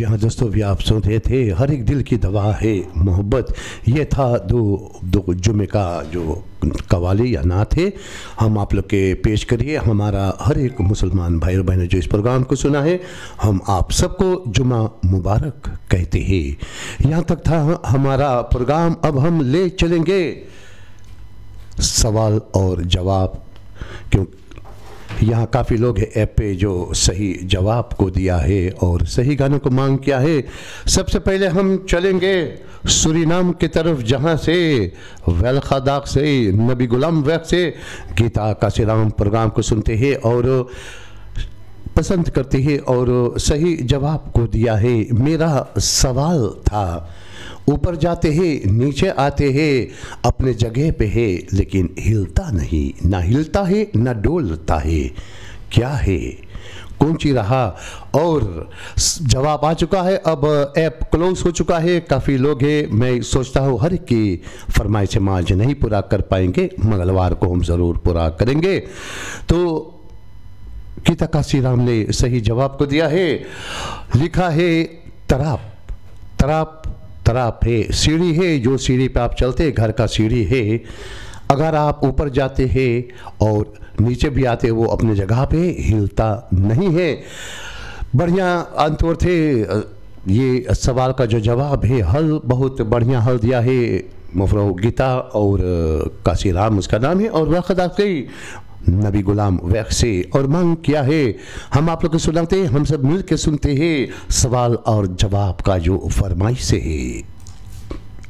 जी हाँ दोस्तों, भी आप सुन रहे थे हर एक दिल की दवा है मोहब्बत। ये था दो जुमे का जो कवाली या नात है, हम आप लोग के पेश करिए। हमारा हर एक मुसलमान भाई और बहनों जो इस प्रोग्राम को सुना है, हम आप सबको जुमा मुबारक कहते हैं। यहाँ तक था हमारा प्रोग्राम। अब हम ले चलेंगे सवाल और जवाब, क्यों यहाँ काफ़ी लोग हैं ऐप पे जो सही जवाब को दिया है और सही गानों को मांग किया है। सबसे पहले हम चलेंगे सूरीनाम की तरफ, जहाँ से वेलखादाक से नबी गुलाम वैक से गीता काशीराम प्रोग्राम को सुनते हैं और पसंद करते हैं और सही जवाब को दिया है। मेरा सवाल था, ऊपर जाते हैं नीचे आते हैं, अपने जगह पे है लेकिन हिलता नहीं, ना हिलता है ना डोलता है, क्या है? कौन सी रहा? और जवाब आ चुका है। अब ऐप क्लोज हो चुका है, काफ़ी लोग हैं। मैं सोचता हूँ हर की फरमाइश हम आज नहीं पूरा कर पाएंगे, मंगलवार को हम ज़रूर पूरा करेंगे। तो गीता काशीराम ने सही जवाब को दिया है। लिखा है तराप। तराप तराप है, सीढ़ी है, जो सीढ़ी पे आप चलते हैं, घर का सीढ़ी है। अगर आप ऊपर जाते हैं और नीचे भी आते हैं, वो अपने जगह पे हिलता नहीं है। बढ़िया अंतर थे। ये सवाल का जो जवाब है, हल बहुत बढ़िया हल दिया है मुफरो गीता और काशीराम उसका नाम है, और वक़्त आपके नबी गुलाम वैक से और मांग किया है। हम आप लोग को सुनाते हैं, हम सब मिल के सुनते हैं सवाल और जवाब का जो फरमाइश है।